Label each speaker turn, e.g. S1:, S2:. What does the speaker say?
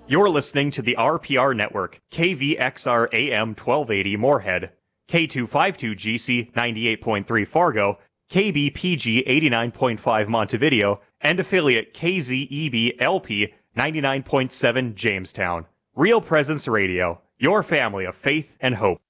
S1: You're listening to the RPR Network, KVXR AM 1280 Moorhead, K252GC 98.3 Fargo, KBPG 89.5 Montevideo, and affiliate KZEB LP 99.7 Jamestown. Real Presence Radio, your family of faith and hope.